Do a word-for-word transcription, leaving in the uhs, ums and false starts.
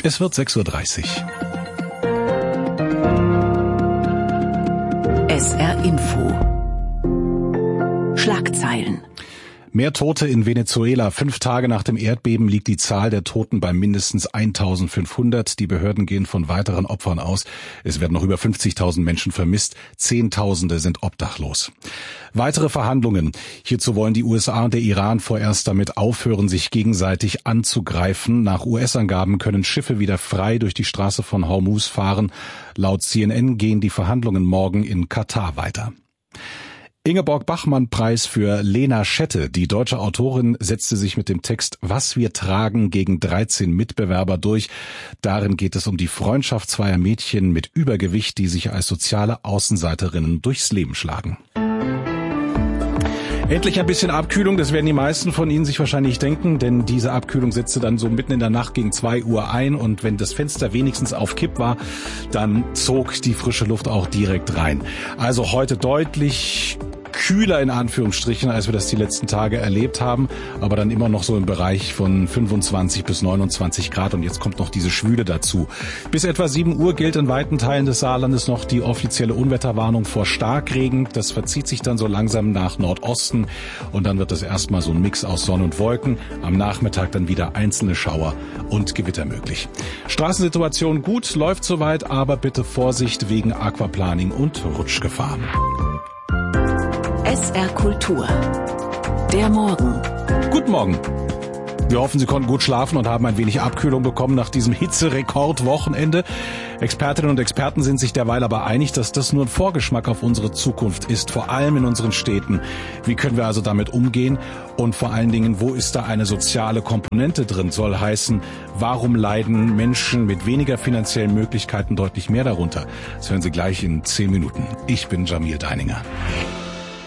Es wird sechs Uhr dreißig. S R Info. Schlagzeilen. Mehr Tote in Venezuela. Fünf Tage nach dem Erdbeben liegt die Zahl der Toten bei mindestens eintausendfünfhundert. Die Behörden gehen von weiteren Opfern aus. Es werden noch über fünfzigtausend Menschen vermisst. Zehntausende sind obdachlos. Weitere Verhandlungen. Hierzu wollen die U S A und der Iran vorerst damit aufhören, sich gegenseitig anzugreifen. Nach U S-Angaben können Schiffe wieder frei durch die Straße von Hormuz fahren. Laut C N N gehen die Verhandlungen morgen in Katar weiter. Ingeborg-Bachmann-Preis für Lena Schette. Die deutsche Autorin setzte sich mit dem Text Was wir tragen gegen dreizehn Mitbewerber durch. Darin geht es um die Freundschaft zweier Mädchen mit Übergewicht, die sich als soziale Außenseiterinnen durchs Leben schlagen. Endlich ein bisschen Abkühlung, das werden die meisten von Ihnen sich wahrscheinlich denken, denn diese Abkühlung setzte dann so mitten in der Nacht gegen zwei Uhr ein und wenn das Fenster wenigstens auf Kipp war, dann zog die frische Luft auch direkt rein. Also heute deutlich kühler in Anführungsstrichen, als wir das die letzten Tage erlebt haben, aber dann immer noch so im Bereich von fünfundzwanzig bis neunundzwanzig Grad und jetzt kommt noch diese Schwüle dazu. Bis etwa sieben Uhr gilt in weiten Teilen des Saarlandes noch die offizielle Unwetterwarnung vor Starkregen. Das verzieht sich dann so langsam nach Nordosten und dann wird es erstmal so ein Mix aus Sonne und Wolken. Am Nachmittag dann wieder einzelne Schauer und Gewitter möglich. Straßensituation gut, läuft soweit, aber bitte Vorsicht wegen Aquaplaning und Rutschgefahr. S R Kultur. Der Morgen. Guten Morgen. Wir hoffen, Sie konnten gut schlafen und haben ein wenig Abkühlung bekommen nach diesem Hitzerekordwochenende. Expertinnen und Experten sind sich derweil aber einig, dass das nur ein Vorgeschmack auf unsere Zukunft ist, vor allem in unseren Städten. Wie können wir also damit umgehen? Und vor allen Dingen, wo ist da eine soziale Komponente drin? Soll heißen, warum leiden Menschen mit weniger finanziellen Möglichkeiten deutlich mehr darunter? Das hören Sie gleich in zehn Minuten. Ich bin Jamil Deininger.